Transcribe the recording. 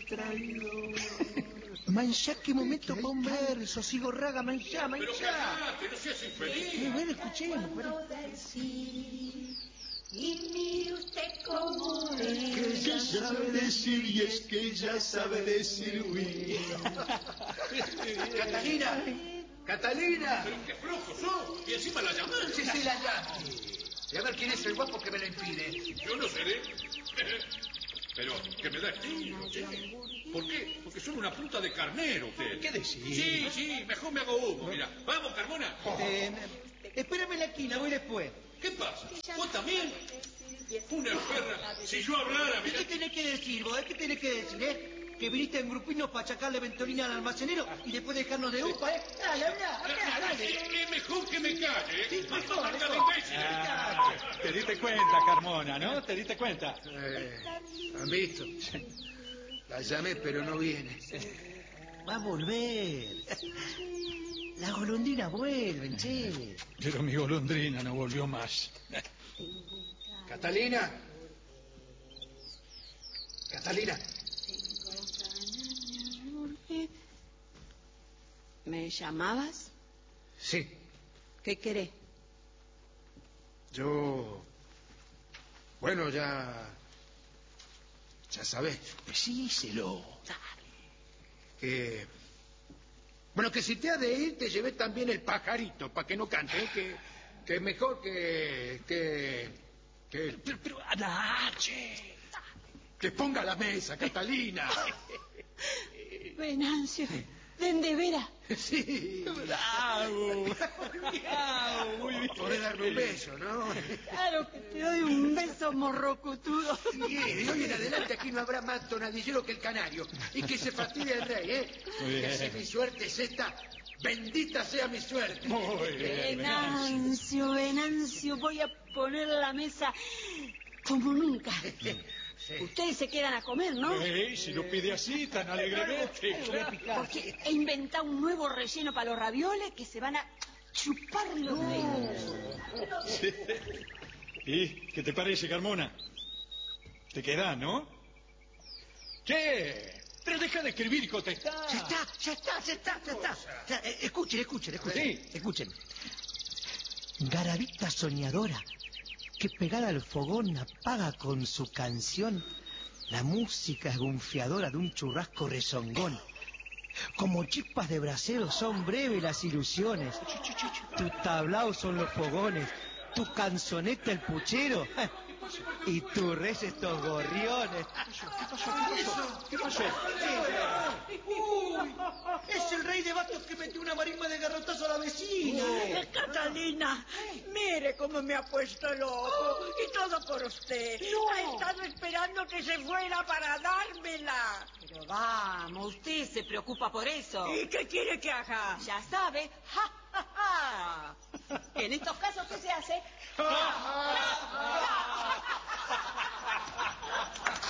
traidor. Manchá, qué momento pa' un verso, sigo raga, manchá. Pero callate, no seas infeliz. Bueno, escuchemos. Y mire usted cómo es. Que ella sabe decir y es que ella sabe decir oui. ¡Catalina! Pero qué flojo sos. Y encima la llamás. Sí, la llamo. Y a ver quién es el guapo que me lo impide. Yo no seré. Pero que me da estilo, che. ¿Por qué? Porque son una punta de carnero, usted. ¿Qué decís? Sí, mejor me hago humo, mira. Vamos, Carmona. Espérame en la esquina, voy después. ¿Qué pasa? ¿Vos también? Una perra. Si yo hablara, ¿Y mira. qué tenés que decir vos? ¿Qué tenés que decir, Que viniste en grupinos para achacarle ventolina al almacenero y después dejarnos de upa, Dale, dale. Es mejor que me calle, ¿eh? Sí, mejor. Marca de imbécil. Te diste cuenta, Carmona, ¿no? ¿Te diste cuenta? ¿Han visto? La llamé, pero no viene. Va a volver. Las golondrinas vuelven, che. Pero mi golondrina no volvió más. ¿Catalina? ¿Me llamabas? Sí, ¿Qué querés? yo... Bueno, ya sabés. Decíselo. Que... Bueno, que si te has de ir, te llevé también el pajarito, para que no cante, que es mejor que... Pero anda, che. Que ponga la mesa, Catalina. Venancio, ¿de veras? Sí. Bravo. Muy bien. Podés darme un beso, ¿no? Claro que te doy un beso morrocutudo. Bien, de hoy en adelante aquí no habrá más tonadillero que el canario. Y que se fastidie el rey, ¿eh? Muy bien. Que si mi suerte es esta, bendita sea mi suerte. Muy bien. Venancio, voy a poner la mesa como nunca. Sí. Ustedes se quedan a comer, ¿no? Si lo pide así, tan alegremente. Porque he inventado un nuevo relleno para los ravioles que se van a chupar los dedos. Sí. ¿Y qué te parece, Carmona? Te quedás, ¿no? ¿Qué? Pero deja de escribir y contestar. Ya está. Escuchen. Sí. Escuchen. Garabita soñadora que pegada al fogón apaga con su canción la música esgunfiadora de un churrasco rezongón. Como chispas de brasero son breves las ilusiones. Tu tablao son los fogones, tu canzoneta el puchero y tu res estos gorriones. ¿Qué pasó? Es el rey de bastos que metió una marimba de garrotazo a la vecina. Catalina, mire cómo me ha puesto el ojo. Y todo por usted. Ha estado esperando que se fuera para dármela. Pero vamos, usted se preocupa por eso. ¿Y qué quiere que haga? Ya sabe, ja, ja, ja. En estos casos, ¿qué se hace? Ja, ja, ja.